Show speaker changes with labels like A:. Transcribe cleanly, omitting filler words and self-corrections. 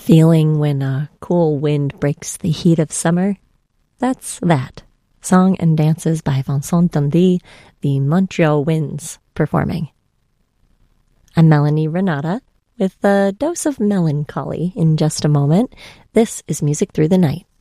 A: feeling when a cool wind breaks the heat of summer? That's that. Song and dances by Vincent Dundee, the Montreal Winds, performing. I'm Melanie Renata, with a dose of melancholy in just a moment. This is Music Through the Night.